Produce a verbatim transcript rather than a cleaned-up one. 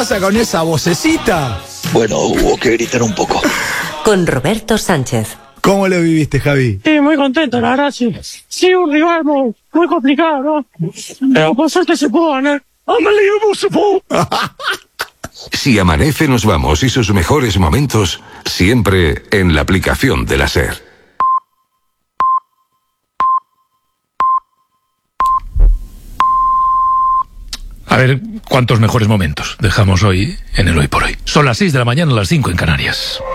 pasa con esa vocecita? Bueno, hubo que gritar un poco. Con Roberto Sánchez. ¿Cómo lo viviste, Javi? Sí, muy contento, la verdad, sí. Sí, un rival muy, muy complicado, ¿no? Pero por suerte se pudo ganar. Unbelievable support. Si amanece, nos vamos y sus mejores momentos siempre en la aplicación de la SER. A ver, ¿cuántos mejores momentos dejamos hoy en el Hoy por Hoy? Son las seis de la mañana, las cinco en Canarias.